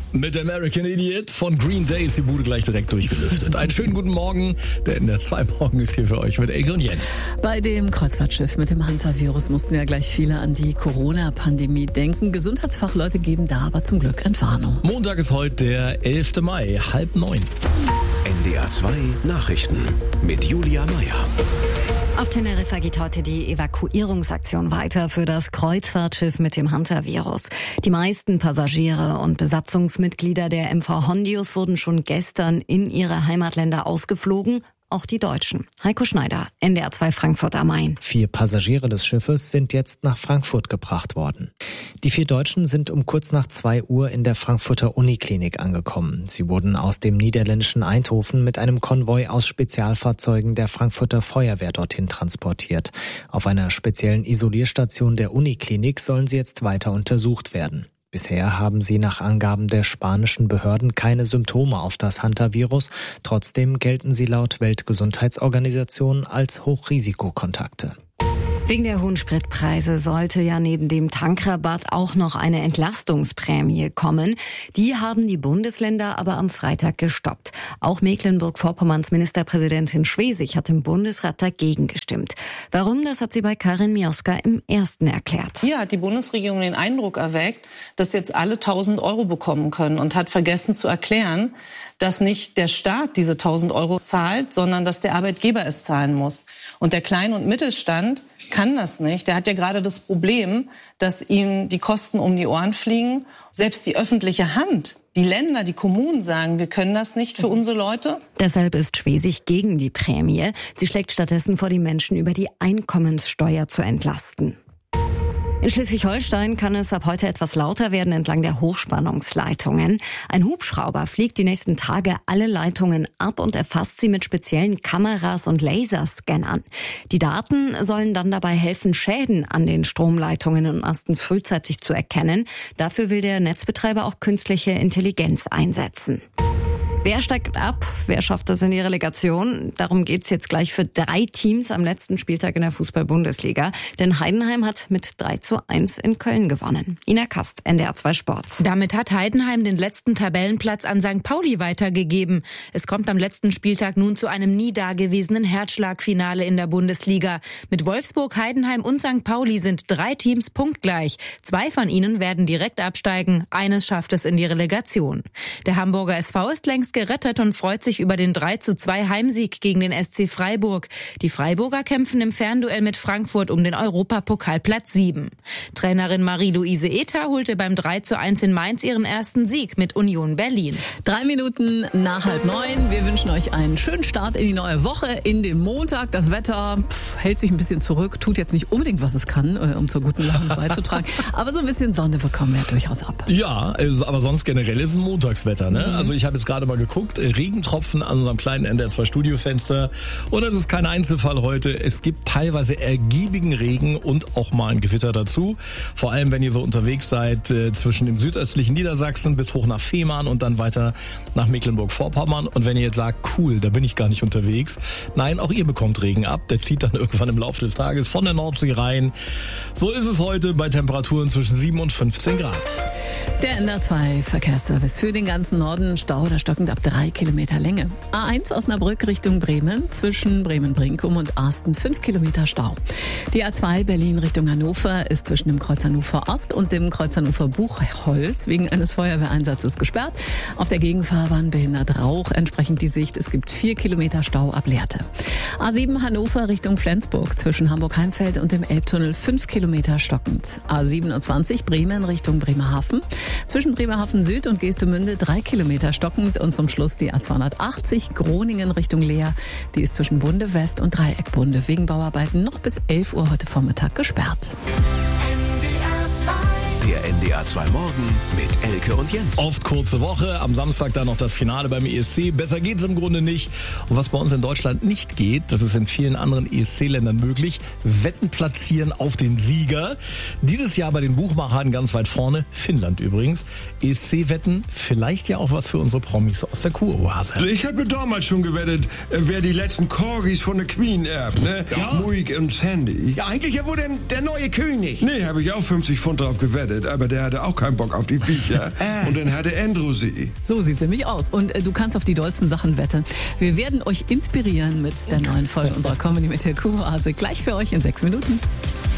Mit American Idiot von Green Day ist die Bude gleich direkt durchgelüftet. Einen schönen guten Morgen, der in der 2 Morgen ist hier für euch mit Elke und Jens. Bei dem Kreuzfahrtschiff mit dem Hansa-Virus mussten ja gleich viele an die Corona-Pandemie denken. Gesundheitsfachleute geben da aber zum Glück Entwarnung. Montag ist heute der 11. Mai, 8:30. NDR 2 Nachrichten mit Julia Meyer. Auf Teneriffa geht heute die Evakuierungsaktion weiter für das Kreuzfahrtschiff mit dem Hansa-Virus. Die meisten Passagiere und Besatzungsmitglieder der MV Hondius wurden schon gestern in ihre Heimatländer ausgeflogen. Auch die Deutschen. Heiko Schneider, NDR 2 Frankfurt am Main. 4 Passagiere des Schiffes sind jetzt nach Frankfurt gebracht worden. Die 4 Deutschen sind um kurz nach 2 Uhr in der Frankfurter Uniklinik angekommen. Sie wurden aus dem niederländischen Eindhoven mit einem Konvoi aus Spezialfahrzeugen der Frankfurter Feuerwehr dorthin transportiert. Auf einer speziellen Isolierstation der Uniklinik sollen sie jetzt weiter untersucht werden. Bisher haben sie nach Angaben der spanischen Behörden keine Symptome auf das Hantavirus. Trotzdem gelten sie laut Weltgesundheitsorganisation als Hochrisikokontakte. Wegen der hohen Spritpreise sollte ja neben dem Tankrabatt auch noch eine Entlastungsprämie kommen. Die haben die Bundesländer aber am Freitag gestoppt. Auch Mecklenburg-Vorpommerns Ministerpräsidentin Schwesig hat im Bundesrat dagegen gestimmt. Warum, das hat sie bei Karin Mioska im Ersten erklärt. Hier hat die Bundesregierung den Eindruck erweckt, dass jetzt alle 1.000 Euro bekommen können und hat vergessen zu erklären, dass nicht der Staat diese 1.000 Euro zahlt, sondern dass der Arbeitgeber es zahlen muss. Und der Klein- und Mittelstand kann das nicht. Der hat ja gerade das Problem, dass ihm die Kosten um die Ohren fliegen. Selbst die öffentliche Hand, die Länder, die Kommunen sagen, wir können das nicht für unsere Leute. Deshalb ist Schwesig gegen die Prämie. Sie schlägt stattdessen vor, die Menschen über die Einkommenssteuer zu entlasten. In Schleswig-Holstein kann es ab heute etwas lauter werden entlang der Hochspannungsleitungen. Ein Hubschrauber fliegt die nächsten Tage alle Leitungen ab und erfasst sie mit speziellen Kameras und Laserscannern. Die Daten sollen dann dabei helfen, Schäden an den Stromleitungen und Masten frühzeitig zu erkennen. Dafür will der Netzbetreiber auch künstliche Intelligenz einsetzen. Wer steigt ab? Wer schafft es in die Relegation? Darum geht's jetzt gleich für 3 Teams am letzten Spieltag in der Fußball-Bundesliga. Denn Heidenheim hat mit 3:1 in Köln gewonnen. Ina Kast, NDR 2 Sport. Damit hat Heidenheim den letzten Tabellenplatz an St. Pauli weitergegeben. Es kommt am letzten Spieltag nun zu einem nie dagewesenen Herzschlagfinale in der Bundesliga. Mit Wolfsburg, Heidenheim und St. Pauli sind 3 Teams punktgleich. 2 von ihnen werden direkt absteigen. Eines schafft es in die Relegation. Der Hamburger SV ist längst gerettet und freut sich über den 3:2 Heimsieg gegen den SC Freiburg. Die Freiburger kämpfen im Fernduell mit Frankfurt um den Europapokalplatz 7. Trainerin Marie-Louise Ether holte beim 3:1 in Mainz ihren ersten Sieg mit Union Berlin. 3 Minuten nach 8:30. Wir wünschen euch einen schönen Start in die neue Woche, in den Montag. Das Wetter hält sich ein bisschen zurück, tut jetzt nicht unbedingt, was es kann, um zur guten Laune beizutragen. Aber so ein bisschen Sonne bekommen wir durchaus ab. Ja, aber sonst generell ist es ein Montagswetter, ne? Also ich habe jetzt gerade mal geguckt, Regentropfen an unserem kleinen NDR 2 Studiofenster. Und es ist kein Einzelfall heute. Es gibt teilweise ergiebigen Regen und auch mal ein Gewitter dazu. Vor allem, wenn ihr so unterwegs seid zwischen dem südöstlichen Niedersachsen bis hoch nach Fehmarn und dann weiter nach Mecklenburg-Vorpommern. Und wenn ihr jetzt sagt, cool, da bin ich gar nicht unterwegs. Nein, auch ihr bekommt Regen ab. Der zieht dann irgendwann im Laufe des Tages von der Nordsee rein. So ist es heute bei Temperaturen zwischen 7 und 15 Grad. Der NDR 2 Verkehrsservice für den ganzen Norden, Stau oder stockend ab 3 Kilometer Länge. A1 Osnabrück Richtung Bremen, zwischen Bremen-Brinkum und Arsten 5 Kilometer Stau. Die A2 Berlin Richtung Hannover ist zwischen dem Kreuz Hannover Ost und dem Kreuz Hannover Buchholz wegen eines Feuerwehreinsatzes gesperrt. Auf der Gegenfahrbahn behindert Rauch, entsprechend die Sicht. Es gibt 4 Kilometer Stau ab Lehrte. A7 Hannover Richtung Flensburg, zwischen Hamburg-Heimfeld und dem Elbtunnel 5 Kilometer stockend. A27 Bremen Richtung Bremerhaven. Zwischen Bremerhaven Süd und Geestemünde 3 Kilometer stockend und zum Schluss die A280 Groningen Richtung Leer. Die ist zwischen Bunde West und Dreieckbunde wegen Bauarbeiten noch bis 11 Uhr heute Vormittag gesperrt. Der NDR 2 Morgen mit Elke und Jens. Oft kurze Woche, am Samstag dann noch das Finale beim ESC. Besser geht's im Grunde nicht. Und was bei uns in Deutschland nicht geht, das ist in vielen anderen ESC-Ländern möglich, Wetten platzieren auf den Sieger. Dieses Jahr bei den Buchmachern ganz weit vorne, Finnland übrigens. ESC-Wetten, vielleicht ja auch was für unsere Promis aus der Kuroase. Also ich habe damals schon gewettet, wer die letzten Corgis von der Queen erbt, ne? Ja. Muik und Sandy. Ja, eigentlich ja wohl der neue König. Nee, habe ich auch 50 Pfund drauf gewettet. gewettet, aber der hatte auch keinen Bock auf die Viecher. Und dann hatte Andrew sie. So sieht's nämlich aus. Und du kannst auf die dollsten Sachen wetten. Wir werden euch inspirieren mit der neuen Folge unserer Comedy mit der Kuroase. Gleich für euch in 6 Minuten.